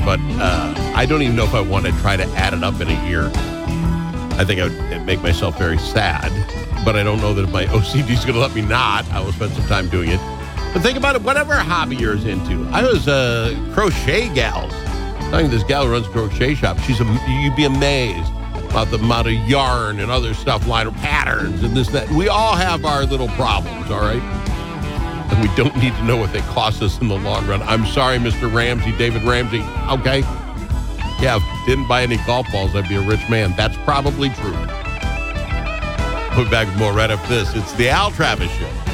but I don't even know if I want to try to add it up in a year. I think it'd make myself very sad, but I don't know that if my OCD is going to let me not. I will spend some time doing it. But think about it, whatever hobby you're into. I was crochet gals. I think this gal who runs a crochet shop, you'd be amazed about the amount of yarn and other stuff, line of patterns and this, that. We all have our little problems, all right? And we don't need to know what they cost us in the long run. I'm sorry, Mr. Ramsey, David Ramsey. Okay. Yeah, if I didn't buy any golf balls, I'd be a rich man. That's probably true. We'll be back with more right after this. It's the Al Travis Show.